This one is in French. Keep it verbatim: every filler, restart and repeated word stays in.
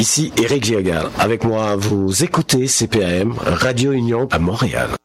Ici Eric Giagal. Avec moi, vous écoutez C P A M, Radio Union à Montréal.